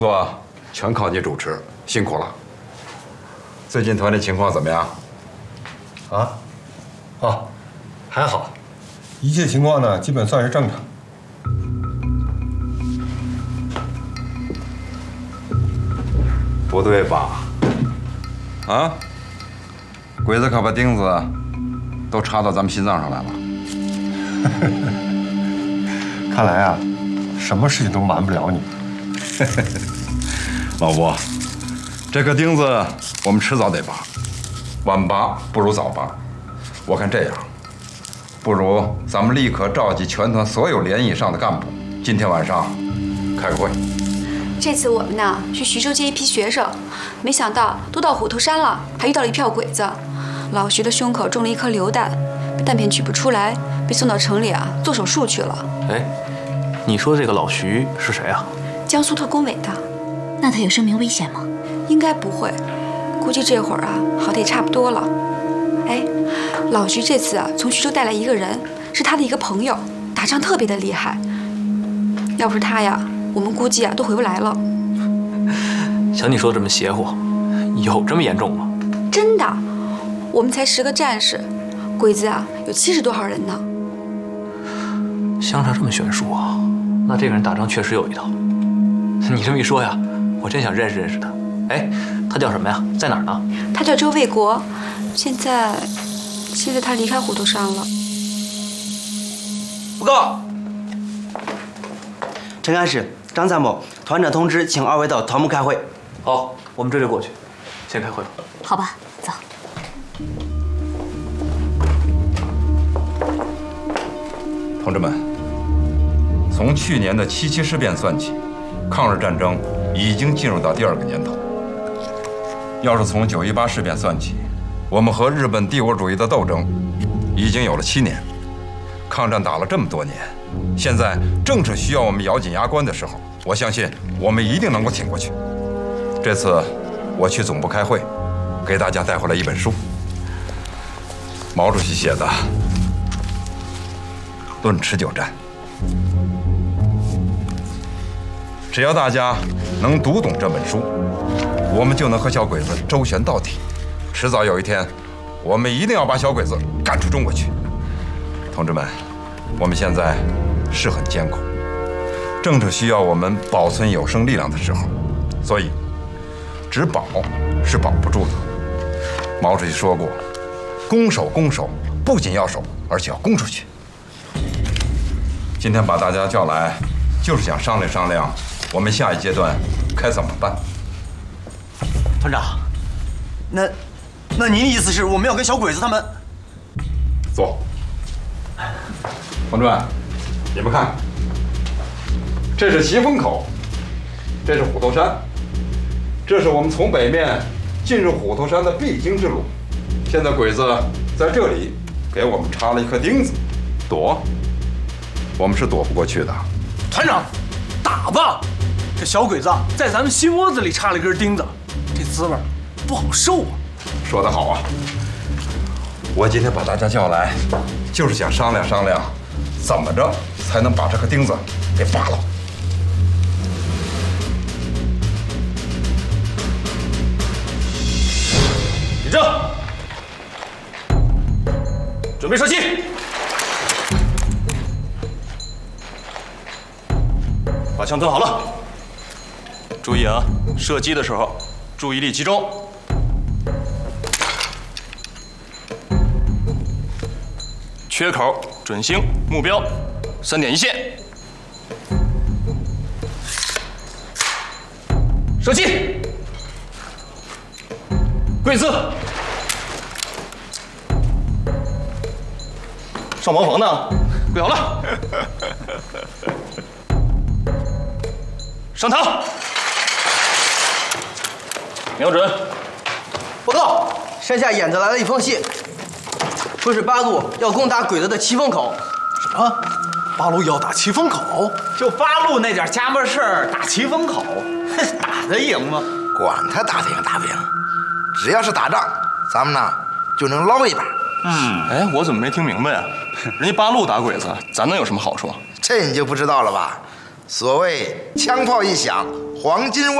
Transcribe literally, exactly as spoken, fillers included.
做全靠你主持，辛苦了。最近团里情况怎么样？ 啊，哦，还好，一切情况呢基本算是正常。 不对吧？啊，鬼子可把钉子都插到咱们心脏上来了。 看来啊，什么事情都瞒不了你。 老伯，这颗钉子我们迟早得拔，晚拔不如早拔。我看这样，不如咱们立刻召集全团所有连以上的干部，今天晚上开个会。 这次我们呢去徐州接一批学生，没想到都到虎头山了，还遇到了一票鬼子。老徐的胸口中了一颗榴弹，弹片取不出来，被送到城里啊做手术去了。 哎，你说这个老徐是谁啊？ 江苏特工委的。 那他有生命危险吗？ 应该不会，估计这会儿啊好的也差不多了。哎，老徐这次啊从徐州带来一个人，是他的一个朋友，打仗特别的厉害。要不是他呀，我们估计啊都回不来了。 瞧你说这么邪乎，有这么严重吗？ 真的，我们才十个战士，鬼子啊有七十多号人呢。 相差这么悬殊啊，那这个人打仗确实有一套。你这么一说呀，我真想认识认识他。哎，他叫什么呀？在哪儿呢？ 他叫周卫国，现在现在他离开虎头山了。 报告，陈干事、张参谋，团长通知，请二位到团部开会。 好，我们这就过去，先开会吧。 好吧，走。 同志们，从去年的七七事变算起，抗日战争已经进入到第二个年头。要是从九一八事变算起，我们和日本帝国主义的斗争已经有了七年。抗战打了这么多年，现在正是需要我们咬紧牙关的时候。我相信我们一定能够挺过去。这次我去总部开会，给大家带回来一本书，毛主席写的《论持久战》。只要大家能读懂这本书，我们就能和小鬼子周旋到底。迟早有一天，我们一定要把小鬼子赶出中国去。同志们，我们现在是很艰苦，正是需要我们保存有生力量的时候，所以只保是保不住的。毛主席说过，攻守攻守，不仅要守，而且要攻出去。今天把大家叫来，就是想商量商量我们下一阶段该怎么办。 团长，那那您的意思是我们要跟小鬼子他们？ 坐。同志们，你们看，这是奇峰口，这是虎头山，这是我们从北面进入虎头山的必经之路。现在鬼子在这里给我们插了一颗钉子，躲，我们是躲不过去的。 团长，打吧！这小鬼子在咱们心窝子里插了一根钉子，这滋味不好受啊！ 说得好啊！我今天把大家叫来，就是想商量商量，怎么着才能把这颗钉子给拔了。 立正，准备射击。把枪蹲好了，注意啊！射击的时候注意力集中。缺口准星，目标三点一线。射击！跪姿。上茅房呢？跪好了。上膛，瞄准。 报告，山下眼子来了一封信，说是八路要攻打鬼子的七峰口。 什么？八路要打七峰口？ 就八路那点家伙事儿，打七峰口，打得赢吗？ 管他打得赢打不赢，只要是打仗，咱们呢就能捞一把。 嗯，哎，我怎么没听明白呀？人家八路打鬼子，咱能有什么好处？ 这你就不知道了吧？ 所谓枪炮一响，黄金万。